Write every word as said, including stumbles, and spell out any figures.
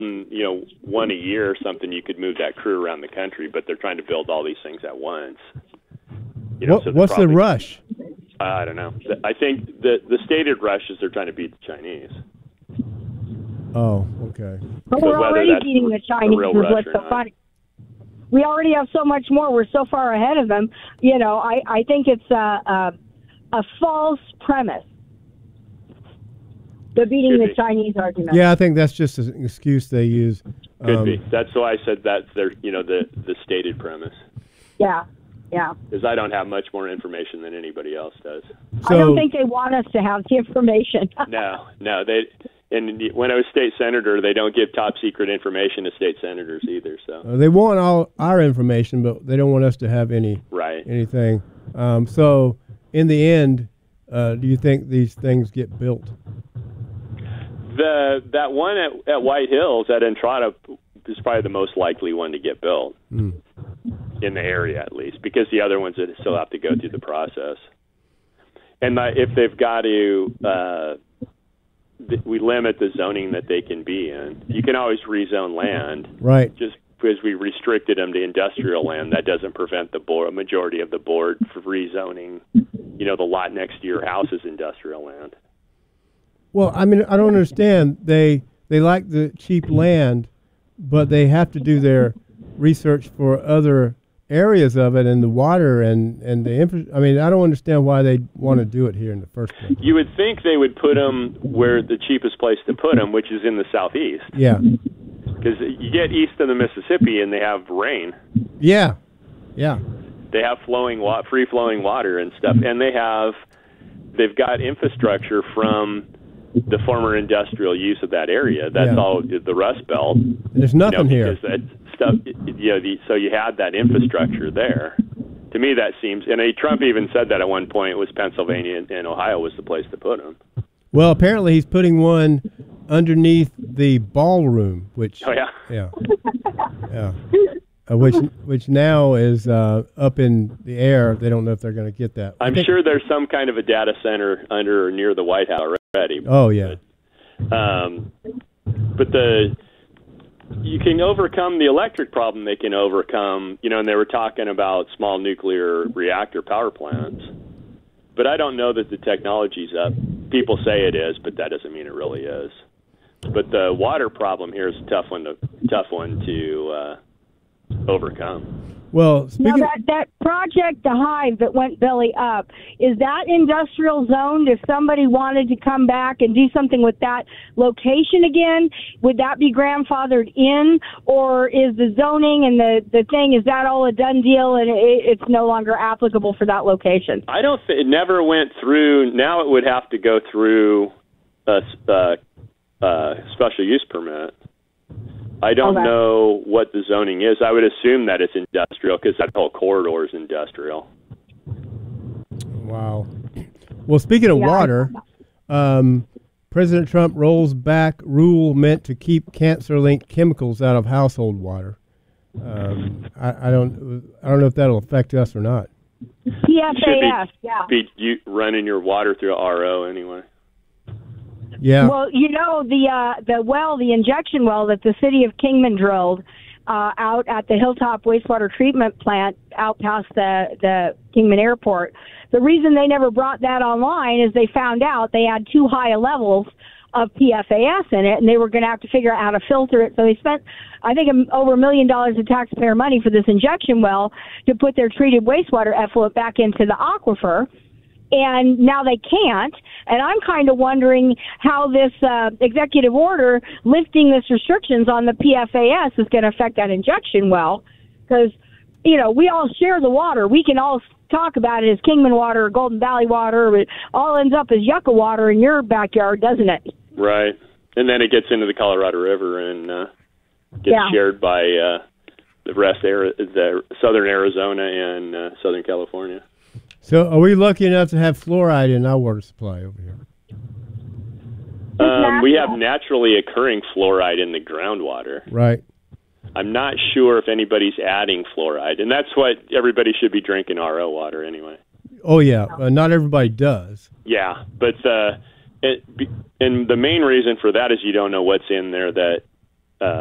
you know, one a year or something, you could move that crew around the country, but they're trying to build all these things at once. You know, what, so what's probably, the rush? Uh, I don't know. I think the, the stated rush is they're trying to beat the Chinese. Oh, okay. But we're already beating the Chinese, the is what's so funny. We already have so much more. We're so far ahead of them. You know, I, I think it's a, a, a false premise, the beating Could the be. Chinese argument. Yeah, I think that's just an excuse they use. Could um, be. That's why I said that's their, you know, the, the stated premise. Yeah, yeah. Because I don't have much more information than anybody else does. So, I don't think they want us to have the information. No, no. They and when I was state senator, they don't give top secret information to state senators either. So uh, they want all our information, but they don't want us to have any right anything. Um, so in the end, uh, do you think these things get built? The that one at, at White Hills at Entrada is probably the most likely one to get built Mm. in the area, at least, because the other ones that still have to go through the process. And my, if they've got to, uh, th- we limit the zoning that they can be in. You can always rezone land, Right. just because we restricted them to industrial land. That doesn't prevent the board, a majority of the board, from rezoning. You know, the lot next to your house is industrial land. Well, I mean, I don't understand. They they like the cheap land, but they have to do their research for other areas of it and the water and and the infra- I mean, I don't understand why they want to do it here in the first place. You would think they would put them where the cheapest place to put them, which is in the southeast. Yeah. Because you get east of the Mississippi and they have rain. Yeah. Yeah. They have flowing wa- free-flowing water and stuff, and they have they've got infrastructure from the former industrial use of that area. That's Yeah. all the Rust Belt. And there's nothing you know, here. because that stuff, you know, the, so you had that infrastructure there. To me, that seems, and uh, Trump even said that at one point. It was Pennsylvania and, and Ohio was the place to put them. Well, apparently he's putting one underneath the ballroom, which Oh yeah, yeah, yeah, uh, which which now is uh, up in the air. They don't know if they're going to get that. I I'm think- sure there's some kind of a data center under or near the White House already. Oh yeah. Um, but the you can overcome the electric problem. They can overcome, you know, and they were talking about small nuclear reactor power plants. But I don't know that the technology's up. People say it is, but that doesn't mean it really is. But the water problem here is a tough one to tough one to uh, overcome. Well, Now, speaking. that, that project, the Hive that went belly up, is that industrial zoned? If somebody wanted to come back and do something with that location again, would that be grandfathered in? Or is the zoning and the, the thing, is that all a done deal and it, it's no longer applicable for that location? I don't think it never went through. Now it would have to go through a, a, a special use permit. I don't Okay. know what the zoning is. I would assume that it's industrial because that whole corridor is industrial. Wow. Well, speaking of Yeah, I- water, um, President Trump rolls back rule meant to keep cancer-linked chemicals out of household water. Um, I, I don't. I don't know if that'll affect us or not. P F A S, yeah. Be you running your water through R O anyway. Yeah. Well, you know, the uh, the well, the injection well that the city of Kingman drilled uh, out at the Hilltop Wastewater Treatment Plant out past the, the Kingman Airport, the reason they never brought that online is they found out they had too high a levels of P F A S in it, and they were going to have to figure out how to filter it. So they spent, I think, over a million dollars of taxpayer money for this injection well to put their treated wastewater effluent back into the aquifer. And now they can't. And I'm kind of wondering how this uh, executive order lifting this restrictions on the P F A S is going to affect that injection well. Because, you know, we all share the water. We can all talk about it as Kingman water or Golden Valley water, but it all ends up as Yucca water in your backyard, doesn't it? Right. And then it gets into the Colorado River and uh, gets Yeah. shared by uh, the rest of the southern Arizona and uh, southern California. So, are we lucky enough to have fluoride in our water supply over here? Um, we have naturally occurring fluoride in the groundwater. Right. I'm not sure if anybody's adding fluoride, and that's what everybody should be drinking R O water anyway. Oh yeah. Uh, not everybody does. Yeah, but uh, it, and the main reason for that is you don't know what's in there that